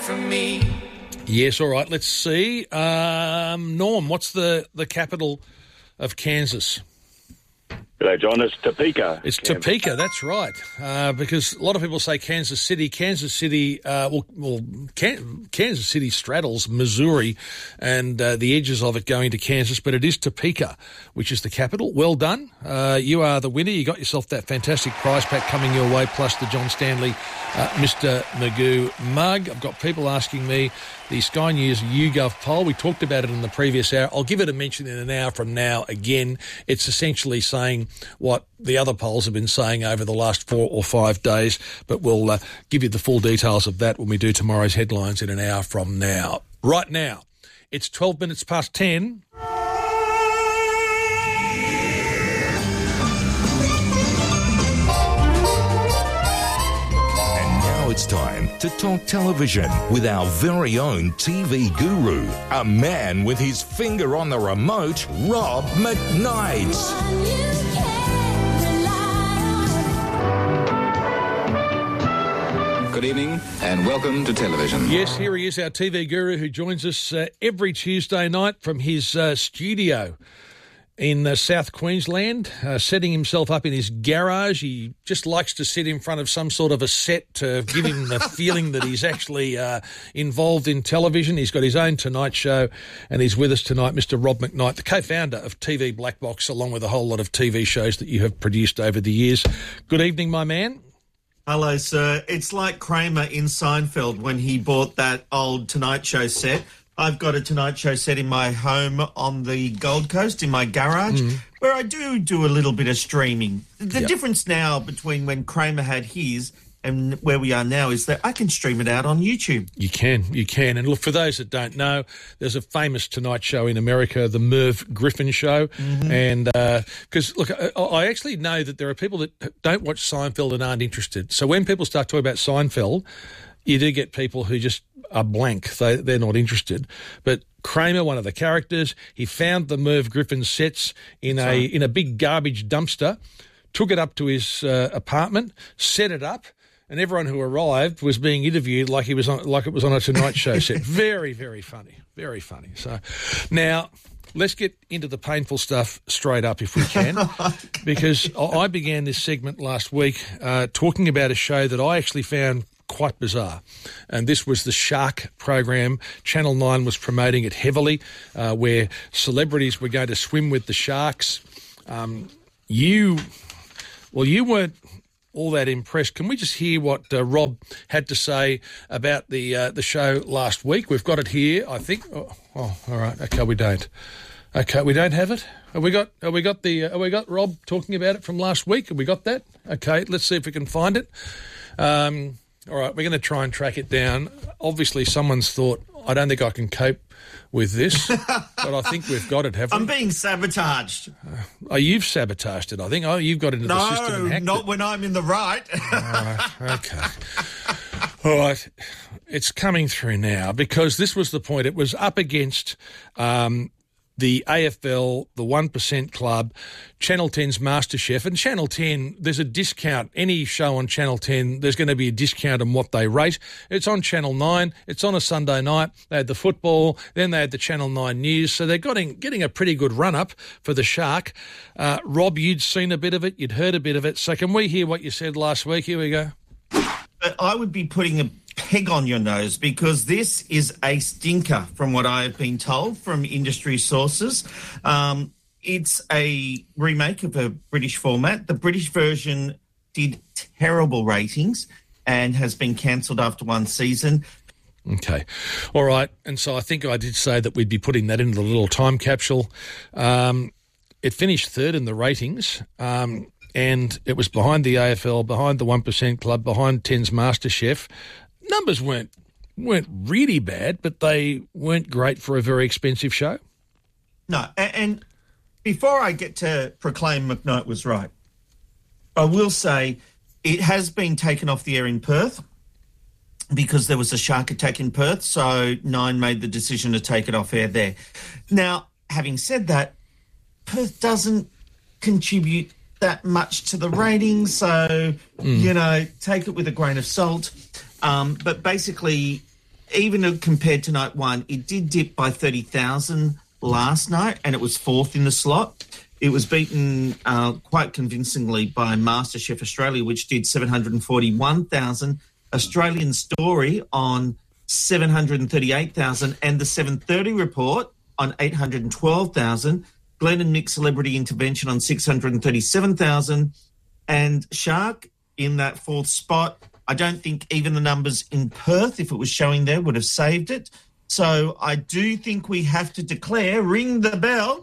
from me. Yes, all right, let's see. Norm, what's the capital of Kansas? G'day, John. It's Topeka. It's Topeka, that's right. Because a lot of people say Kansas City. Kansas City, Kansas City straddles Missouri and the edges of it going to Kansas, but it is Topeka, which is the capital. Well done. You are the winner. You got yourself that fantastic prize pack coming your way, plus the John Stanley Mr. Magoo mug. I've got people asking me the Sky News YouGov poll. We talked about it in the previous hour. I'll give it a mention in an hour from now again. It's essentially saying what the other polls have been saying over the last 4 or 5 days, but we'll give you the full details of that when we do tomorrow's headlines in an hour from now. Right now, it's 12 minutes past 10. It's time to talk television with our very own TV guru, a man with his finger on the remote, Rob McKnight. Good evening and welcome to television. Yes, here he is, our TV guru who joins us every Tuesday night from his studio in South Queensland, setting himself up in his garage. He just likes to sit in front of some sort of a set to give him the feeling that he's actually involved in television. He's got his own Tonight Show, and he's with us tonight, Mr. Rob McKnight, the co-founder of TV Black Box, along with a whole lot of TV shows that you have produced over the years. Good evening, my man. Hello, sir. It's like Kramer in Seinfeld when he bought that old Tonight Show set. I've got a Tonight Show set in my home on the Gold Coast, in my garage, where I do a little bit of streaming. The difference now between when Kramer had his and where we are now is that I can stream it out on YouTube. You can. And look, for those that don't know, there's a famous Tonight Show in America, the Merv Griffin Show. Mm-hmm. And because, look, I actually know that there are people that don't watch Seinfeld and aren't interested. So when people start talking about Seinfeld, you do get people who just are blank. They're not interested. But Kramer, one of the characters, he found the Merv Griffin sets in a big garbage dumpster, took it up to his apartment, set it up, and everyone who arrived was being interviewed like it was on a Tonight Show set. Very, very funny. Very funny. So now let's get into the painful stuff straight up if we can, because I began this segment last week talking about a show that I actually found quite bizarre. And this was the Shark program. Channel 9 was promoting it heavily, where celebrities were going to swim with the sharks. You weren't all that impressed. Can we just hear what Rob had to say about the show last week? We've got it here, I think. Oh, all right. Okay, we don't. Okay, we don't have it. Have we got Rob talking about it from last week? Have we got that? Okay, let's see if we can find it. All right, we're going to try and track it down. Obviously, someone's thought, I don't think I can cope with this, but I think we've got it, haven't we? I'm being sabotaged. You've sabotaged it, I think. Oh, you've got into the system and hacked it. No, not when I'm in the right. All right, okay. All right, it's coming through now because this was the point. It was up against the AFL, the 1% Club, Channel 10's MasterChef. And Channel 10, there's a discount. Any show on Channel 10, there's going to be a discount on what they rate. It's on Channel 9. It's on a Sunday night. They had the football. Then they had the Channel 9 news. So they're getting a pretty good run-up for the Shark. Rob, you'd seen a bit of it. You'd heard a bit of it. So can we hear what you said last week? Here we go. I would be putting a peg on your nose because this is a stinker from what I have been told from industry sources. It's a remake of a British format. The British version did terrible ratings and has been cancelled after one season. Okay. All right. And so I think I did say that we'd be putting that into the little time capsule. It finished third in the ratings. And it was behind the AFL, behind the 1% Club, behind 10's MasterChef. Numbers weren't really bad, but they weren't great for a very expensive show. No, and before I get to proclaim McKnight was right, I will say it has been taken off the air in Perth because there was a shark attack in Perth, so Nine made the decision to take it off air there. Now, having said that, Perth doesn't contribute that much to the ratings, so, take it with a grain of salt. But basically, even compared to night one, it did dip by 30,000 last night, and it was fourth in the slot. It was beaten quite convincingly by MasterChef Australia, which did 741,000. Australian Story on 738,000, and the 7:30 Report on 812,000. Glenn and Nick Celebrity Intervention on 637,000, and Shark in that fourth spot. I don't think even the numbers in Perth, if it was showing there, would have saved it. So I do think we have to declare, ring the bell,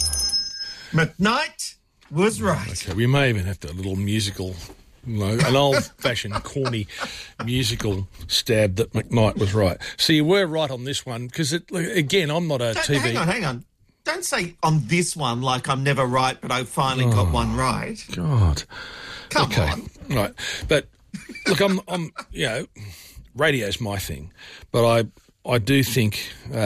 McKnight was right. Okay, we may even have to a little musical, an old-fashioned, corny musical stab that McKnight was right. So you were right on this one, because, again, I'm not a TV... Hang on. Don't say on this one like I'm never right, but I finally got one right. God. Come on. Right. But, look, I'm radio's my thing, but I do think,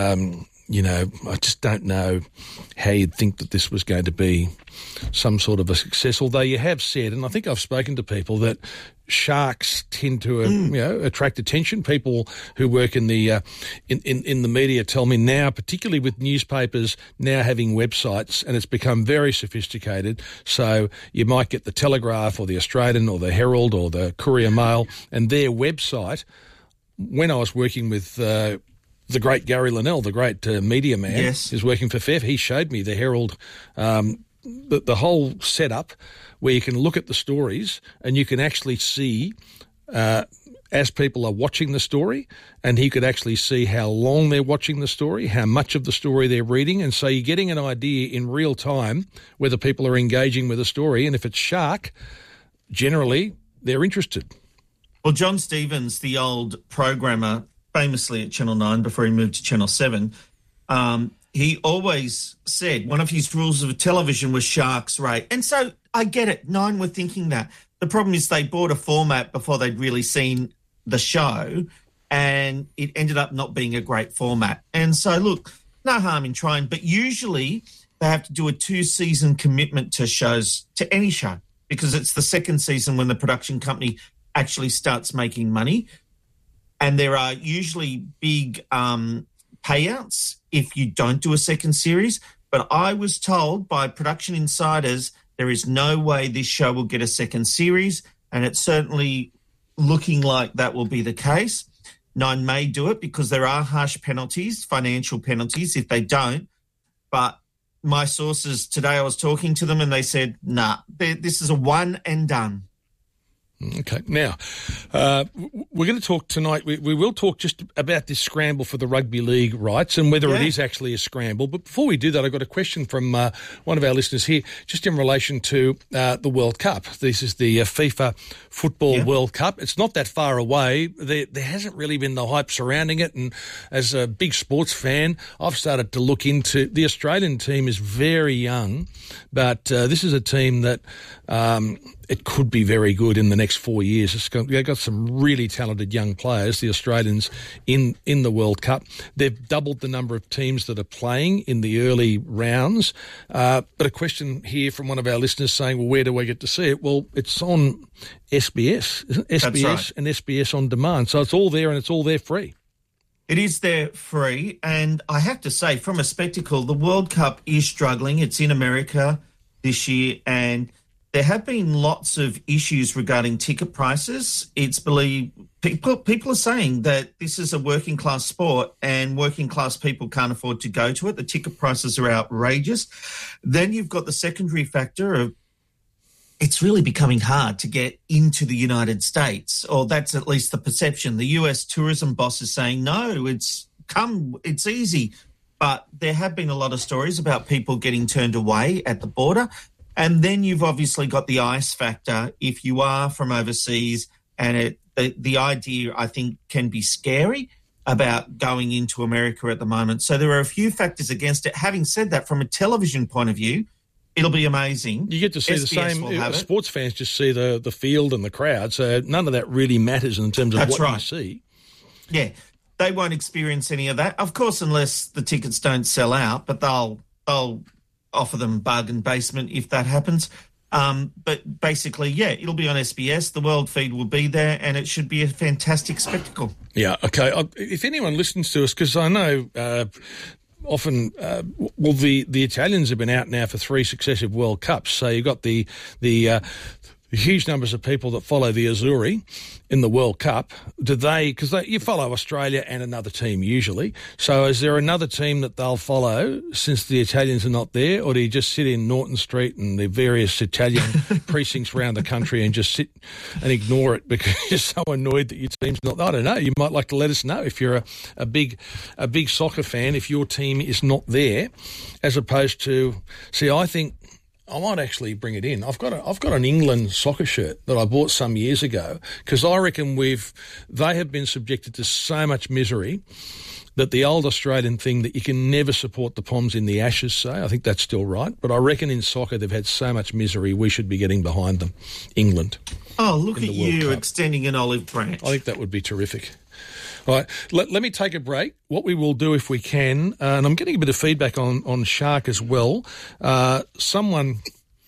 I just don't know how you'd think that this was going to be some sort of a success, although you have said, and I think I've spoken to people, that sharks tend to attract attention. People who work in the in the media tell me now, particularly with newspapers now having websites, and it's become very sophisticated. So you might get the Telegraph or the Australian or the Herald or the Courier Mail, and their website. When I was working with the great Gary Linnell, the great media man, yes, who's working for FEF, he showed me the Herald, the whole setup where you can look at the stories and you can actually see as people are watching the story, and he could actually see how long they're watching the story, how much of the story they're reading, and so you're getting an idea in real time whether people are engaging with a story, and if it's shark, generally they're interested. Well, John Stevens, the old programmer, famously at Channel 9 before he moved to Channel 7, he always said one of his rules of television was sharks rate. And so I get it. 9 were thinking that. The problem is they bought a format before they'd really seen the show, and it ended up not being a great format. And so, look, no harm in trying, but usually they have to do a 2-season commitment to shows, to any show, because it's the second season when the production company actually starts making money. And there are usually big payouts if you don't do a second series. But I was told by production insiders there is no way this show will get a second series, and it's certainly looking like that will be the case. 9 may do it because there are harsh penalties, financial penalties, if they don't. But my sources today, I was talking to them and they said, nah, this is a one and done. Okay. Now, we're going to talk tonight. We will talk just about this scramble for the rugby league rights and whether it is actually a scramble. But before we do that, I've got a question from one of our listeners here, just in relation to the World Cup. This is the FIFA Football World Cup. It's not that far away. There hasn't really been the hype surrounding it. And as a big sports fan, I've started to look into the Australian team is very young, but this is a team that it could be very good in the next 4 years. They've got some really talented young players, the Australians, in the World Cup. They've doubled the number of teams that are playing in the early rounds. But a question here from one of our listeners saying, well, where do I get to see it? Well, it's on SBS, isn't it? SBS right. And SBS On Demand. So it's all there and it's all there free. It is there free. And I have to say, from a spectacle, the World Cup is struggling. It's in America this year, and there have been lots of issues regarding ticket prices. It's believed people are saying that this is a working class sport and working class people can't afford to go to it. The ticket prices are outrageous. Then you've got the secondary factor of it's really becoming hard to get into the United States, or that's at least the perception. The US tourism boss is saying, no, it's easy. But there have been a lot of stories about people getting turned away at the border. And then you've obviously got the ice factor if you are from overseas, and the idea, I think, can be scary about going into America at the moment. So there are a few factors against it. Having said that, from a television point of view, it'll be amazing. You get to see SBS the same. Sports fans just see the field and the crowd, so none of that really matters in terms of what you see. Yeah, they won't experience any of that, of course, unless the tickets don't sell out, but they'll offer them bargain basement if that happens. But basically, yeah, it'll be on SBS. The World Feed will be there, and it should be a fantastic spectacle. Yeah, okay. If anyone listens to us, because I know often, the Italians have been out now for 3 successive World Cups, so you've got the huge numbers of people that follow the Azzurri in the World Cup. Because you follow Australia and another team usually. So is there another team that they'll follow since the Italians are not there, or do you just sit in Norton Street and the various Italian precincts around the country and just sit and ignore it because you're so annoyed that your team's not? I don't know. You might like to let us know if you're a big soccer fan, if your team is not there, as opposed to, see, I think I might actually bring it in. I've got an England soccer shirt that I bought some years ago because I reckon they have been subjected to so much misery that the old Australian thing that you can never support the Poms in the Ashes say, I think that's still right. But I reckon in soccer they've had so much misery we should be getting behind them, England. Oh, look at you extending an olive branch. I think that would be terrific. All right, let me take a break. What we will do if we can, and I'm getting a bit of feedback on Shark as well. Someone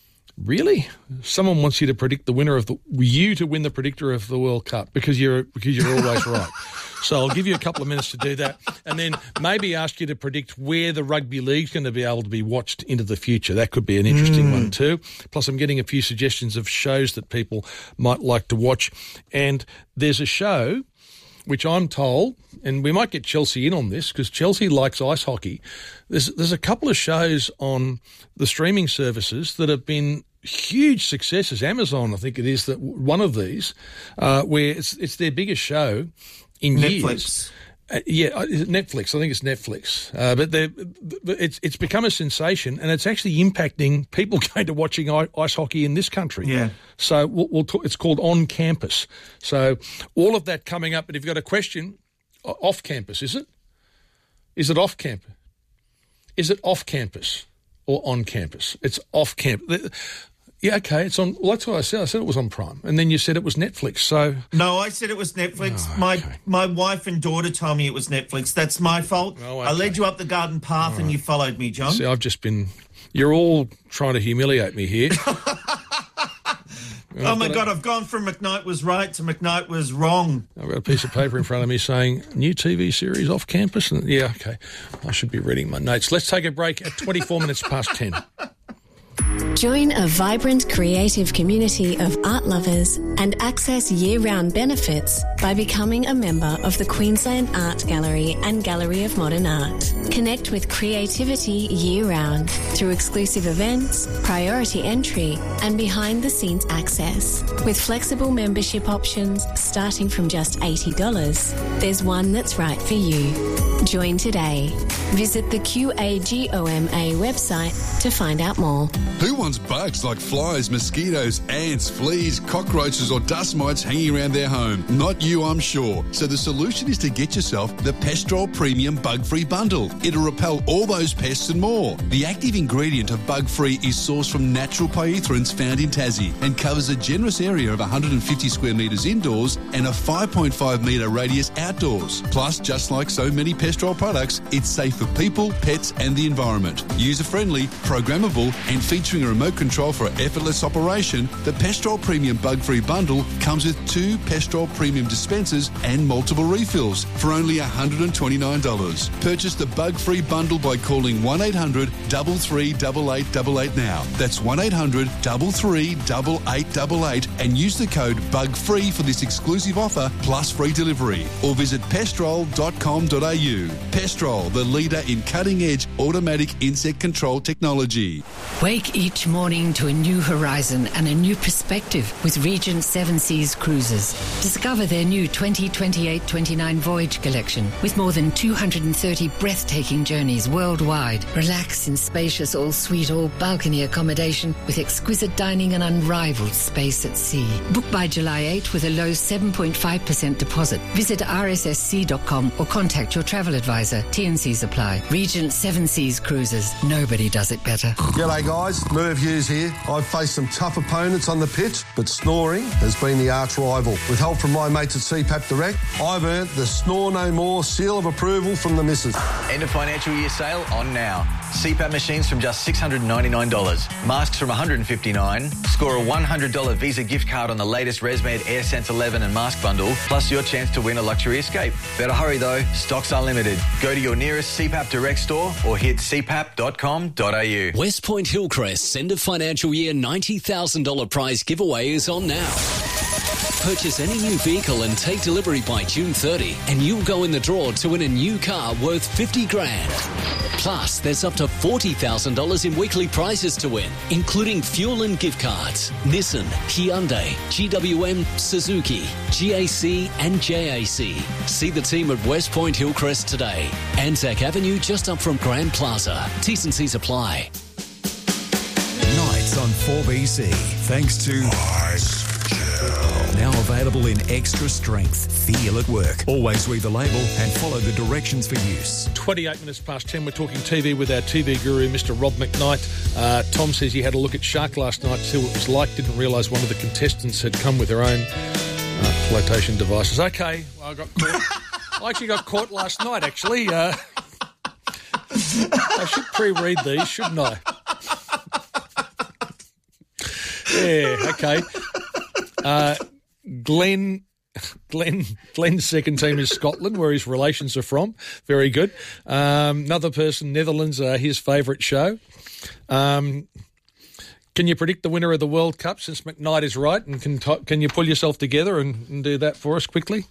wants you to predict the winner to win the predictor of the World Cup because you're always right. So I'll give you a couple of minutes to do that, and then maybe ask you to predict where the rugby league's going to be able to be watched into the future. That could be an interesting one too. Plus, I'm getting a few suggestions of shows that people might like to watch, and there's a show which I'm told, and we might get Chelsea in on this because Chelsea likes ice hockey. There's a couple of shows on the streaming services that have been huge successes. Amazon, I think it is, that one of these, where it's their biggest show in years. Netflix. I think it's Netflix. But it's become a sensation, and it's actually impacting people going to watching ice hockey in this country. Yeah. So we'll talk, it's called On Campus. So all of that coming up. But if you've got a question, off campus, is it? Is it off campus? Is it off campus or on campus? It's off campus. Yeah, okay, it's on. Well, that's what I said. I said it was on Prime, and then you said it was Netflix. So no, I said it was Netflix. My wife and daughter told me it was Netflix. That's my fault. Oh, okay. I led you up the garden path, and you followed me, John. See, I've just been. You're all trying to humiliate me here. Oh my God! I've gone from McKnight was right to McKnight was wrong. I've got a piece of paper in front of me saying new TV series off campus, and yeah, okay, I should be reading my notes. Let's take a break at 24 minutes past 10. Join a vibrant creative community of art lovers and access year-round benefits by becoming a member of the Queensland Art Gallery and Gallery of Modern Art. Connect with creativity year-round through exclusive events, priority entry and behind-the-scenes access. With flexible membership options starting from just $80, there's one that's right for you. Join today. Visit the QAGOMA website to find out more. Who wants bugs like flies, mosquitoes, ants, fleas, cockroaches or dust mites hanging around their home? Not you, I'm sure. So the solution is to get yourself the Pestrol Premium Bug-Free Bundle. It'll repel all those pests and more. The active ingredient of Bug-Free is sourced from natural pyrethroids found in Tassie and covers a generous area of 150 square metres indoors and a 5.5 metre radius outdoors. Plus, just like so many Pestrol products, it's safe for people, pets and the environment. User-friendly, programmable and featuring a remote control for effortless operation, the Pestrol Premium Bug-Free Bundle comes with 2 Pestrol Premium dispensers and multiple refills for only $129. Purchase the Bug-Free Bundle by calling 1800 338888 now. That's 1800 338888 and use the code BUGFREE for this exclusive offer plus free delivery. Or visit pestrol.com.au. Pestrol, the leader in cutting-edge automatic insect control technology. Wake each morning to a new horizon and a new perspective with Regent 7 Seas Cruises. Discover their new 2028-29 voyage collection with more than 230 breathtaking journeys worldwide. Relax in spacious all-suite, all-balcony accommodation with exquisite dining and unrivaled space at sea. Book by July 8 with a low 7.5% deposit. Visit rssc.com or contact your travel advisor. T&Cs apply. Regent 7 Seas Cruises. Nobody does it better. G'day guys, Merv Merv Hughes here. I've faced some tough opponents on the pitch, but snoring has been the arch rival. With help from my mates at CPAP Direct, I've earned the Snore No More seal of approval from the missus. End of financial year sale on now. CPAP machines from just $699. Masks from $159. Score a $100 Visa gift card on the latest ResMed AirSense 11 and mask bundle, plus your chance to win a luxury escape. Better hurry though, stocks are limited. Go to your nearest CPAP Direct store or hit cpap.com.au. West Point Hillcrest's end of financial year $90,000 prize giveaway is on now. Purchase any new vehicle and take delivery by June 30 and you'll go in the draw to win a new car worth $50,000. Plus, there's up to $40,000 in weekly prizes to win, including fuel and gift cards. Nissan, Hyundai, GWM, Suzuki, GAC and JAC. See the team at West Point Hillcrest today. Anzac Avenue just up from Grand Plaza. T's and C's apply. Nights on 4BC, thanks to Ice Gel. Now available in extra strength. Feel at work. Always read the label and follow the directions for use. 28 minutes past 10, we're talking TV with our TV guru, Mr. Rob McKnight. Tom says he had a look at Shark last night, see what it was like, didn't realise one of the contestants had come with her own flotation devices. Okay, well, I got caught. I actually got caught last night, actually. I should pre-read these, shouldn't I? Yeah, okay. Glenn's second team is Scotland, where his relations are from. Very good. Another person, Netherlands, his favourite show. Can you predict the winner of the World Cup since McKnight is right? And can you pull yourself together and do that for us quickly?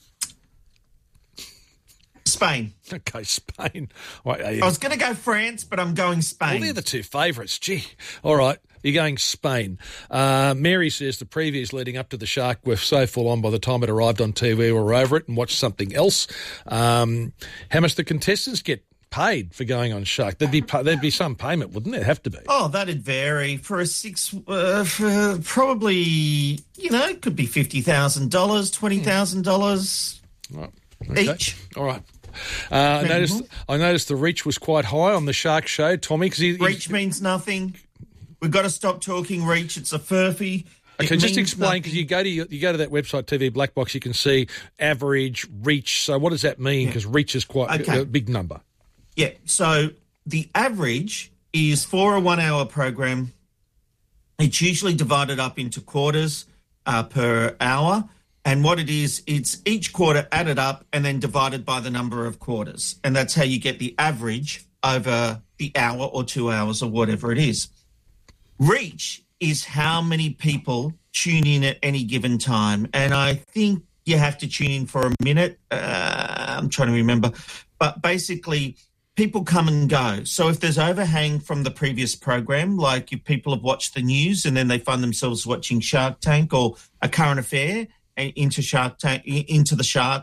Spain. Okay, Spain. Right, I was going to go France, but I'm going Spain. Well, they're the two favourites. Gee. All right. You're going Spain. Mary says the previews leading up to the Shark were so full on by the time it arrived on TV, we were over it and watched something else. How much the contestants get paid for going on Shark? There'd be some payment, wouldn't there? Have to be. Oh, that'd vary. For a for probably, it could be $50,000, $20,000 each. All right. I noticed the reach was quite high on the Shark show, Tommy. Reach means nothing. We've got to stop talking reach. It's a furphy. Okay, just explain, because you go to that website, TV Black Box, you can see average, reach. So what does that mean? Because reach is quite a big number. Yeah, so the average is for a 1 hour program. It's usually divided up into quarters per hour. And what it is, it's each quarter added up and then divided by the number of quarters. And that's how you get the average over the hour or 2 hours or whatever it is. Reach is how many people tune in at any given time. And I think you have to tune in for a minute. I'm trying to remember. But basically, people come and go. So if there's overhang from the previous program, like if people have watched the news and then they find themselves watching Shark Tank or a current affair into the Shark